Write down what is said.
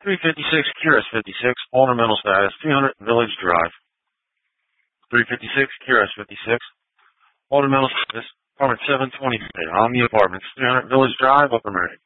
356 Curis 56, ornamental status, 300 Village Drive. 356 Curis 56, ornamental status, apartment 720, Omni Apartments, 300 Village Drive, Upper Meridian.